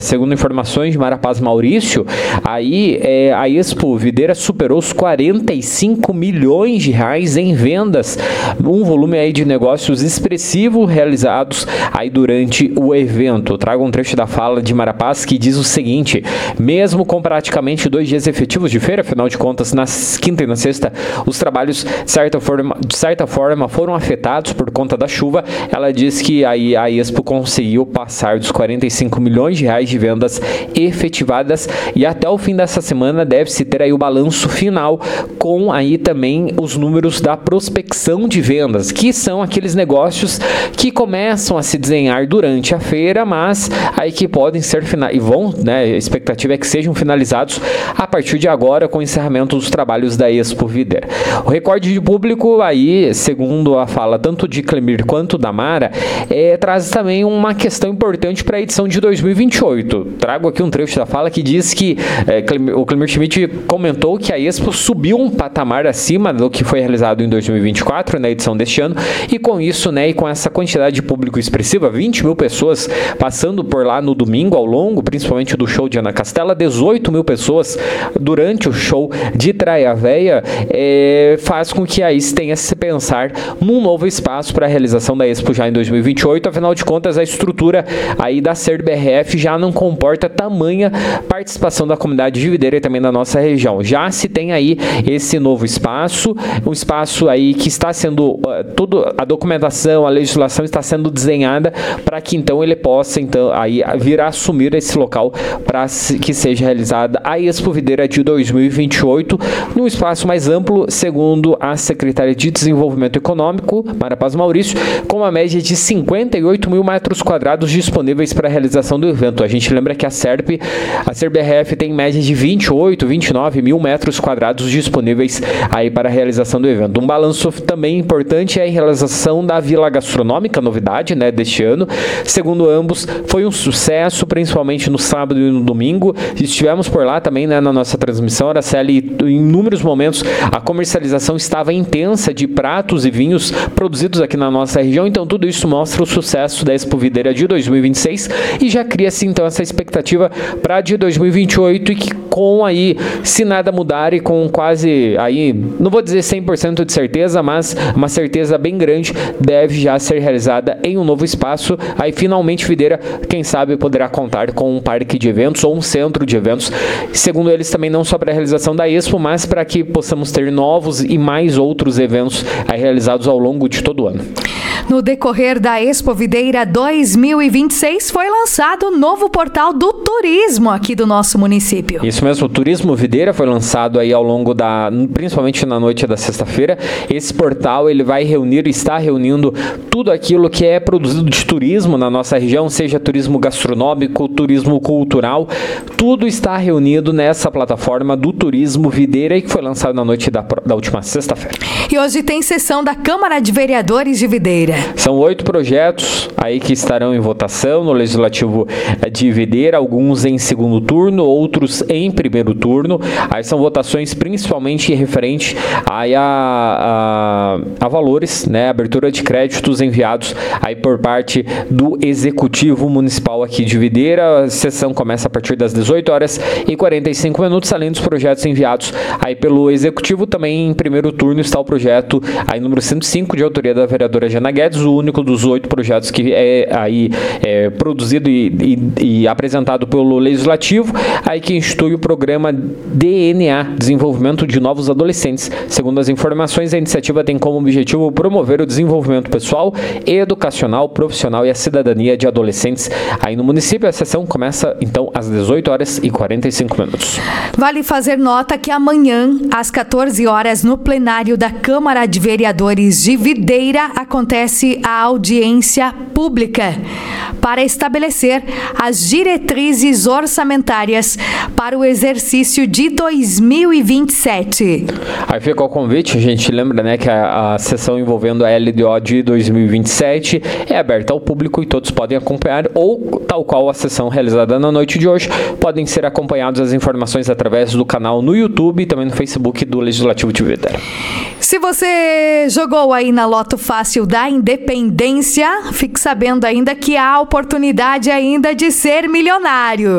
Segundo informações de Marapaz Maurício, aí a Expo Videira superou os 45 milhões de reais em vendas, um volume aí de negócios expressivo realizados aí durante o evento. Trago um trecho da fala de Marapaz que diz o seguinte: mesmo com praticamente 2 dias efetivos de feira, afinal de contas, na quinta e na sexta, os trabalhos de certa forma foram afetados por conta da chuva. Ela diz que aí a Expo conseguiu passar dos 45 milhões de reais de vendas efetivadas e até o fim dessa semana deve-se ter aí o balanço final com aí também os números da prospecção de vendas, que são aqueles negócios que começam a se desenhar durante a feira, mas aí que podem ser a expectativa é que sejam finalizados a partir de agora com o encerramento dos trabalhos da Expo Videira. O recorde de público aí, segundo a fala tanto de Clemir quanto da Mara, traz também uma questão importante para a edição de 2028. Trago aqui um trecho da fala que diz que o Clemir Schmidt comentou que a Expo subiu um patamar acima do que foi realizado em 2024, na edição deste ano, e com isso, e com essa quantidade de público expressiva, 20 mil pessoas passando por lá no domingo ao longo, principalmente do show de Ana Castela, 18 mil pessoas durante o show de Traia Véia, faz com que aí tenha se pensar num novo espaço para a realização da Expo já em 2028, afinal de contas a estrutura aí da SERBRF já não comporta tamanha participação da comunidade de Videira e também da nossa região. Já se tem aí esse novo espaço, um espaço aí que está sendo a documentação, a legislação está sendo desenhada para que então ele possa aí vir a assumir esse local para que seja realizada a Expo Videira de 2028 num espaço mais amplo, segundo a Secretaria de Desenvolvimento Econômico, Marapaz Maurício, com uma média de 58 mil metros quadrados disponíveis para a realização do evento. A gente lembra que a SERBRF tem média de 28, 29 mil metros quadrados disponíveis aí para a realização do evento. Um balanço também importante é a realização da Vila Gastronômica, novidade deste ano. Segundo ambos, foi um sucesso, principalmente no sábado e no domingo. Estivemos por lá também na nossa transmissão, Araceli, em inúmeros momentos a comercialização estava intensa de pratos e vinhos produzidos aqui na nossa região, então tudo isso mostra o sucesso da Expo Videira de 2026 e já cria-se então essa expectativa para de 2028 e que com aí, se nada mudar e com quase aí, não vou dizer 100% de certeza, mas uma certeza bem grande, deve já ser realizada em um novo espaço. Aí finalmente Videira, quem sabe, poderá contar com um parque de eventos ou um centro de eventos, segundo eles também não só para a realização da Expo, mas para que possamos ter novos e mais outros eventos aí realizados ao longo de todo o ano. No decorrer da Expo Videira 2026 foi lançado o novo portal do turismo aqui do nosso município. Isso mesmo, o Turismo Videira foi lançado aí ao longo principalmente na noite da sexta-feira. Esse portal ele vai está reunindo tudo aquilo que é produzido de turismo na nossa região, seja turismo gastronômico, turismo cultural, tudo está reunido nessa plataforma do Turismo Videira e que foi lançado na noite da última sexta-feira. E hoje tem sessão da Câmara de Vereadores de Videira. São 8 projetos aí que estarão em votação no Legislativo de Videira, alguns em segundo turno, outros em primeiro turno. Aí são votações principalmente referente aí a valores, abertura de créditos enviados aí por parte do Executivo Municipal aqui de Videira. A sessão começa a partir das 18h45, além dos projetos enviados aí pelo Executivo. Também em primeiro turno está o projeto aí número 105, de autoria da vereadora Jana Guedes, o único dos 8 projetos que é produzido e apresentado pelo Legislativo, aí que institui o programa DNA, Desenvolvimento de Novos Adolescentes. Segundo as informações, a iniciativa tem como objetivo promover o desenvolvimento pessoal, educacional, profissional e a cidadania de adolescentes aí no município. A sessão começa então às 18h45. Vale fazer nota que amanhã, às 14 horas, no plenário da Câmara de Vereadores de Videira, acontece a audiência pública para estabelecer as diretrizes orçamentárias para o exercício de 2027. Aí fica o convite, a gente lembra que a sessão envolvendo a LDO de 2027 é aberta ao público e todos podem acompanhar, ou tal qual a sessão realizada na noite de hoje, podem ser acompanhadas as informações através do canal no YouTube e também no Facebook do Legislativo de Videira. Se você jogou aí na Loto Fácil da Independência, fique sabendo ainda que há oportunidade ainda de ser milionário.